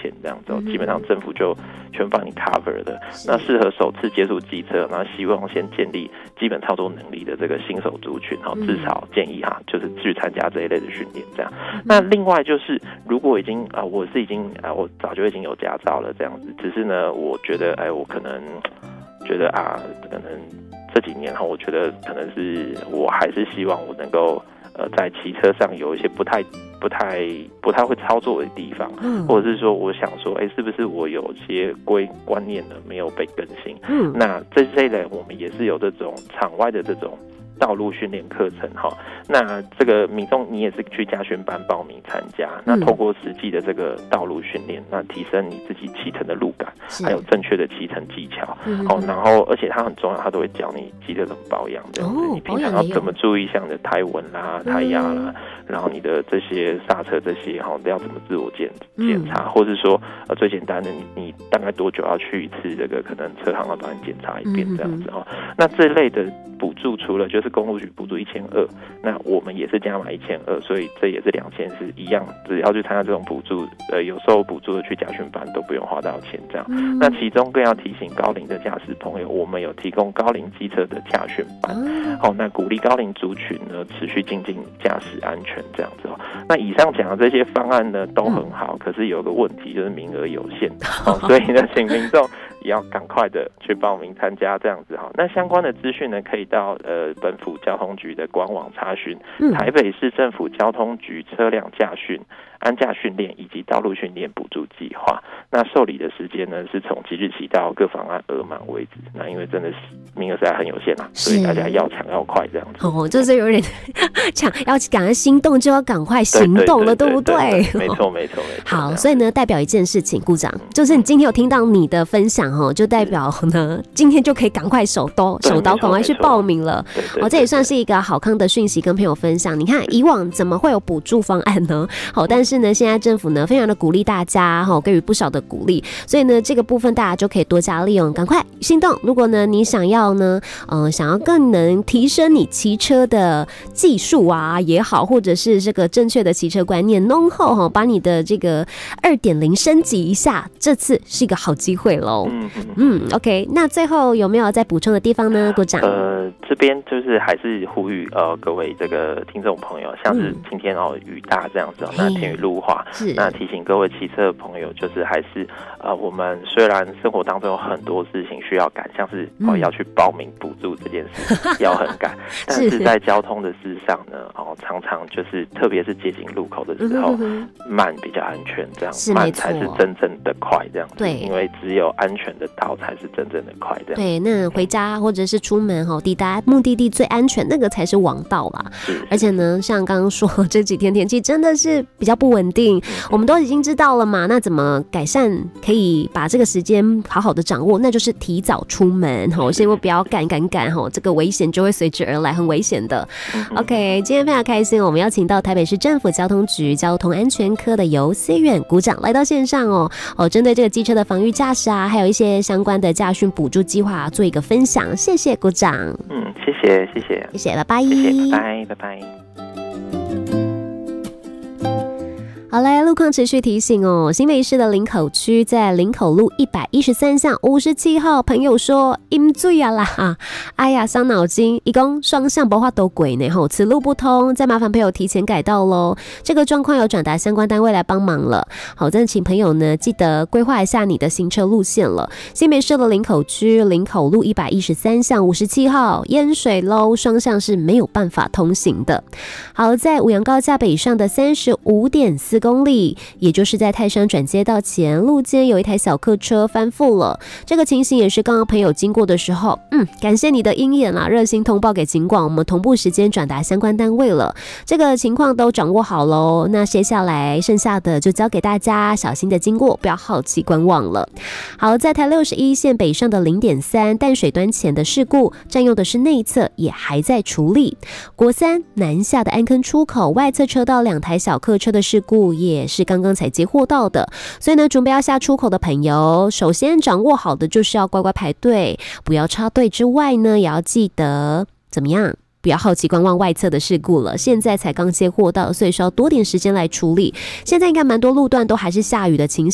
钱这样子，基本上政府就全帮你 cover 的。那适合首次接触机车，然后希望先建立基本操作能力的这个新手族群，至少建议就是去参加这一类的训练这样。那另外就是如果我早就已经有驾照了这样子，只是呢我觉得我可能觉得可能这几年我觉得可能是我还是希望我能够在骑车上有一些不太会操作的地方，或者是说我想说是不是我有些观念呢没有被更新，那这一类我们也是有这种场外的这种道路训练课程那这个民众你也是去驾训班报名参加，那透过实际的这个道路训练，那提升你自己骑乘的路感，还有正确的骑乘技巧，然后而且它很重要，它都会教你机车怎么保养这样子，你平常要怎么注意像你的胎纹啦、胎压啦，然后你的这些刹车这些要怎么自我检查，或者说最简单的你大概多久要去一次这个可能车行要帮你检查一遍这样子那这类的补助除了就是公路局补助1200，那我们也是加码1200，所以这也是2000是一样，只要去参加这种补助有受补助的去驾训班都不用花到钱这样。那其中更要提醒高龄的驾驶朋友，我们有提供高龄机车的驾训班，那鼓励高龄族群呢持续精进驾驶安全这样子那以上讲的这些方案呢都很好，可是有个问题就是名额有限所以呢请民众也要赶快的去报名参加这样子那相关的资讯呢可以到本府交通局的官网查询台北市政府交通局车辆驾训安驾训练以及道路训练补助计划。那受理的时间呢是从即日起到各方案额满为止。那因为真的是名额实在很有限所以大家要抢要快这样子。 就是有点要赶快心动就要赶快行动了，对不对？ 没错。 好，所以呢代表一件事情，股长就是你今天有听到你的分享就代表呢今天就可以赶快手刀赶快去报名了。这也算是一个好康的讯息跟朋友分享。你看以往怎么会有补助方案呢？但是呢现在政府呢非常的鼓励大家给予不少的鼓励，所以呢这个部分大家就可以多加利用，赶快行动。如果呢你想要更能提升你骑车的技术也好，或者是这个正确的骑车观念弄后把你的这个2.0升级一下，这次是一个好机会咯。OK， 那最后有没有再补充的地方呢，股长？ 这边就是还是呼吁各位这个听众朋友，像是今天雨大这样子那天雨路滑，那提醒各位骑车的朋友，就是还是我们虽然生活当中有很多事情需要赶，像是要去报名补助这件事要很赶，但是在交通的事上呢常常就是特别是接近路口的时候慢比较安全，这样慢才是真正的快这样子。对，因为只有安全的到才是真正的快这样。 对，那回家或者是出门抵达目的地最安全那个才是王道啦。而且呢像刚刚说这几天天气真的是比较不稳定，我们都已经知道了嘛，那怎么改善可以把这个时间好好的掌握，那就是提早出门先不要赶这个危险就会随之而来，很危险的。OK， 今天非常开心我们邀请到台北市政府交通局交通安全科的游思远股长来到线上针对这个机车的防御驾驶还有一些相关的驾训补助计划做一个分享，谢谢股长。 谢谢， 拜拜。 拜拜。 好嘞，路况持续提醒新北市的林口区在林口路113巷57号，朋友说淹水啦哎呀伤脑筋，一共双向不法都轨呢此路不通，再麻烦朋友提前改道咯。这个状况有转达相关单位来帮忙了。好，真的请朋友呢记得规划一下你的行车路线了。新北市的林口区林口路113巷57号淹水咯，双向是没有办法通行的。好，在五杨高架北上的35.4公里，也就是在泰山转接道前路间有一台小客车翻覆了。这个情形也是刚刚朋友经过的时候感谢你的鹰眼啦，热心通报给警广，我们同步时间转达相关单位了，这个情况都掌握好咯。那接下来剩下的就交给大家小心的经过，不要好奇观望了。好，在台61线北上的0.3淡水端前的事故，占用的是内侧，也还在处理。国三南下的安坑出口外侧车道2台小客车的事故也是刚刚才接获到的，所以呢准备要下出口的朋友，首先掌握好的就是要乖乖排队，不要插队，之外呢也要记得怎么样，不要好奇观望外侧的事故了，现在才刚接获到，所以需要多点时间来处理。现在应该蛮多路段都还是下雨的情形。